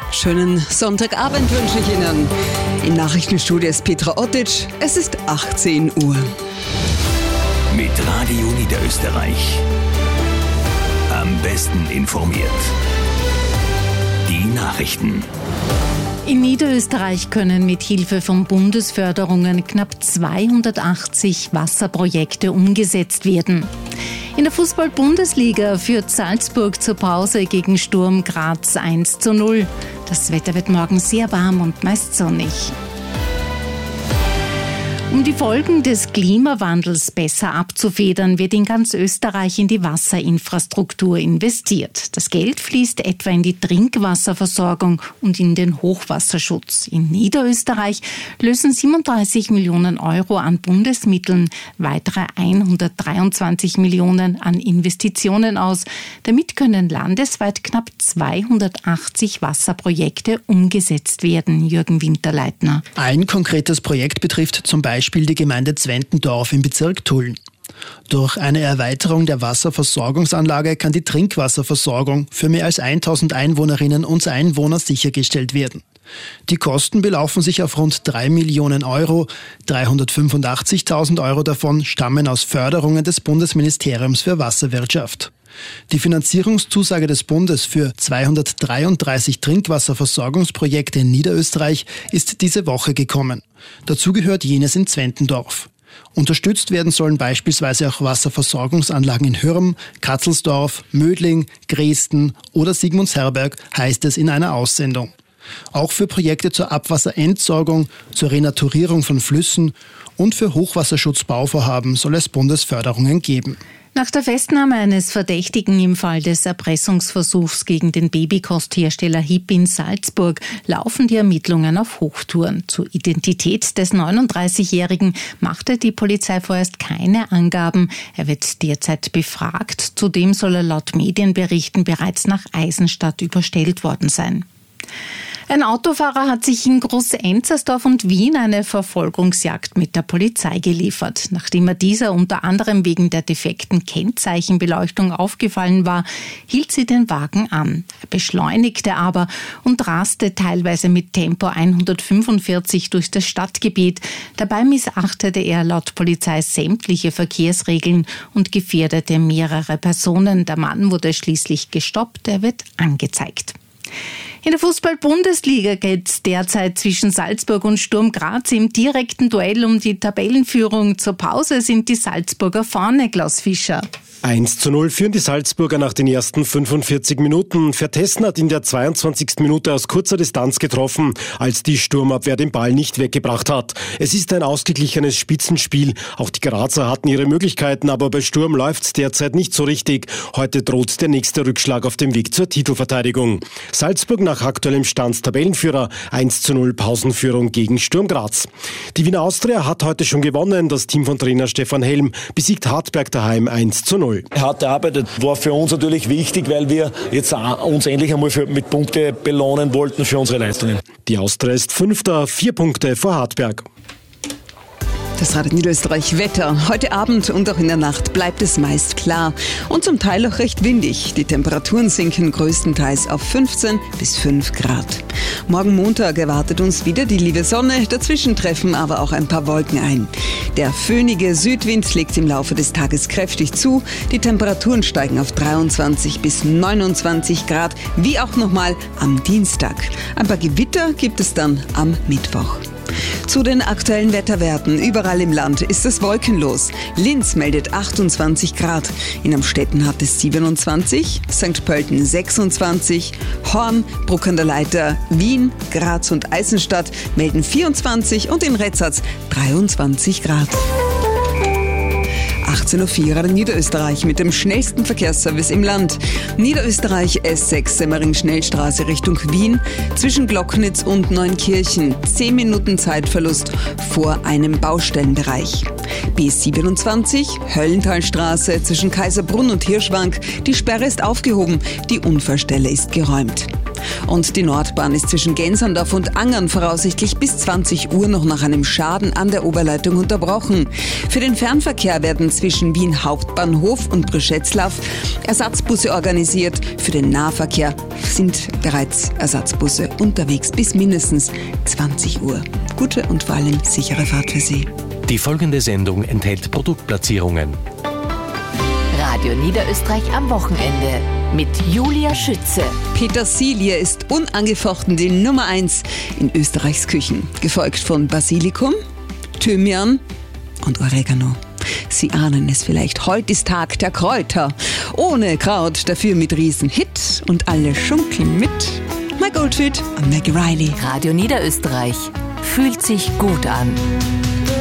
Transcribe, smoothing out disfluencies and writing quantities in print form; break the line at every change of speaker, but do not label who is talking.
Schönen Sonntagabend wünsche ich Ihnen. Im Nachrichtenstudio ist Petra Ottic. Es ist 18 Uhr.
Mit Radio Niederösterreich. Am besten informiert. Die Nachrichten.
In Niederösterreich können mit Hilfe von Bundesförderungen knapp 280 Wasserprojekte umgesetzt werden. In der Fußball-Bundesliga führt Salzburg zur Pause gegen Sturm Graz 1:0. Das Wetter wird morgen sehr warm und meist sonnig. Um die Folgen des Klimawandels besser abzufedern, wird in ganz Österreich in die Wasserinfrastruktur investiert. Das Geld fließt etwa in die Trinkwasserversorgung und in den Hochwasserschutz. In Niederösterreich lösen 37 Millionen Euro an Bundesmitteln weitere 123 Millionen an Investitionen aus. Damit können landesweit knapp 280 Wasserprojekte umgesetzt werden. Jürgen Winterleitner.
Ein konkretes Projekt betrifft zum Beispiel die Gemeinde Zwentendorf im Bezirk Tulln. Durch eine Erweiterung der Wasserversorgungsanlage kann die Trinkwasserversorgung für mehr als 1000 Einwohnerinnen und Einwohner sichergestellt werden. Die Kosten belaufen sich auf rund 3 Millionen Euro. 385.000 Euro davon stammen aus Förderungen des Bundesministeriums für Wasserwirtschaft. Die Finanzierungszusage des Bundes für 233 Trinkwasserversorgungsprojekte in Niederösterreich ist diese Woche gekommen. Dazu gehört jenes in Zwentendorf. Unterstützt werden sollen beispielsweise auch Wasserversorgungsanlagen in Hürm, Katzelsdorf, Mödling, Gresten oder Sigmundsherberg, heißt es in einer Aussendung. Auch für Projekte zur Abwasserentsorgung, zur Renaturierung von Flüssen und für Hochwasserschutzbauvorhaben soll es Bundesförderungen geben.
Nach der Festnahme eines Verdächtigen im Fall des Erpressungsversuchs gegen den Babykosthersteller HIP in Salzburg laufen die Ermittlungen auf Hochtouren. Zur Identität des 39-Jährigen machte die Polizei vorerst keine Angaben. Er wird derzeit befragt. Zudem soll er laut Medienberichten bereits nach Eisenstadt überstellt worden sein. Ein Autofahrer hat sich in Groß-Enzersdorf und Wien eine Verfolgungsjagd mit der Polizei geliefert. Nachdem er dieser unter anderem wegen der defekten Kennzeichenbeleuchtung aufgefallen war, hielt sie den Wagen an. Er beschleunigte aber und raste teilweise mit Tempo 145 durch das Stadtgebiet. Dabei missachtete er laut Polizei sämtliche Verkehrsregeln und gefährdete mehrere Personen. Der Mann wurde schließlich gestoppt, er wird angezeigt. In der Fußball-Bundesliga geht es derzeit zwischen Salzburg und Sturm Graz im direkten Duell um die Tabellenführung. Zur Pause sind die Salzburger vorne, Klaus Fischer.
1:0 führen die Salzburger nach den ersten 45 Minuten. Vertessen hat in der 22. Minute aus kurzer Distanz getroffen, als die Sturmabwehr den Ball nicht weggebracht hat. Es ist ein ausgeglichenes Spitzenspiel. Auch die Grazer hatten ihre Möglichkeiten, aber bei Sturm läuft's derzeit nicht so richtig. Heute droht der nächste Rückschlag auf dem Weg zur Titelverteidigung. Salzburg nach aktuellem Stand Tabellenführer, 1:0 Pausenführung gegen Sturm Graz. Die Wiener Austria hat heute schon gewonnen. Das Team von Trainer Stefan Helm besiegt Hartberg daheim 1:0.
Hart erarbeitet, war für uns natürlich wichtig, weil wir jetzt uns endlich einmal mit Punkte belohnen wollten für unsere Leistungen.
Die Austria ist Fünfter, 4 Punkte vor Hartberg.
Das Radio Niederösterreich Wetter. Heute Abend und auch in der Nacht bleibt es meist klar und zum Teil auch recht windig. Die Temperaturen sinken größtenteils auf 15 bis 5 Grad. Morgen Montag erwartet uns wieder die liebe Sonne, dazwischen treffen aber auch ein paar Wolken ein. Der föhnige Südwind legt im Laufe des Tages kräftig zu. Die Temperaturen steigen auf 23 bis 29 Grad, wie auch nochmal am Dienstag. Ein paar Gewitter gibt es dann am Mittwoch. Zu den aktuellen Wetterwerten. Überall im Land ist es wolkenlos. Linz meldet 28 Grad. In Amstetten hat es 27, St. Pölten 26, Horn, Bruck an der Leiter, Wien, Graz und Eisenstadt melden 24 und in Retzatz 23 Grad. 18:04 Uhr Niederösterreich mit dem schnellsten Verkehrsservice im Land. Niederösterreich S6 Semmering-Schnellstraße Richtung Wien zwischen Glocknitz und Neunkirchen. 10 Minuten Zeitverlust vor einem Baustellenbereich. B27 Höllenthalstraße zwischen Kaiserbrunn und Hirschwank. Die Sperre ist aufgehoben, die Unfallstelle ist geräumt. Und die Nordbahn ist zwischen Genserndorf und Angern voraussichtlich bis 20 Uhr noch nach einem Schaden an der Oberleitung unterbrochen. Für den Fernverkehr werden zwischen Wien Hauptbahnhof und Brzeslaw Ersatzbusse organisiert. Für den Nahverkehr sind bereits Ersatzbusse unterwegs bis mindestens 20 Uhr. Gute und vor allem sichere Fahrt für Sie.
Die folgende Sendung enthält Produktplatzierungen.
Radio Niederösterreich am Wochenende mit Julia Schütze.
Petersilie ist unangefochten die Nummer 1 in Österreichs Küchen, gefolgt von Basilikum, Thymian und Oregano. Sie ahnen es vielleicht, heute ist Tag der Kräuter. Ohne Kraut, dafür mit Riesenhit und alle schunkeln mit. Mike Oldfield und Maggie Riley.
Radio Niederösterreich fühlt sich gut an.